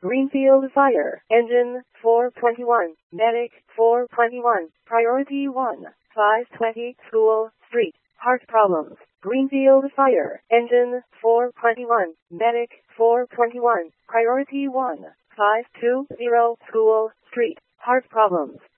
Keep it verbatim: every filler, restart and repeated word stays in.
Greenfield Fire. Engine, four twenty-one. Medic, four twenty-one. Priority one. five twenty School Street. Heart problems. Greenfield Fire. Engine, four twenty-one. Medic, four twenty-one. Priority one. five two zero School Street. Heart problems.